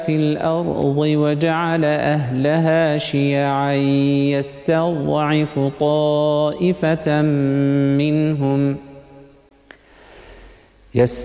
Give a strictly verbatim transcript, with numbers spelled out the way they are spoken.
في الأرض وجعل أهلها شيعا يستضعف طائفة منهم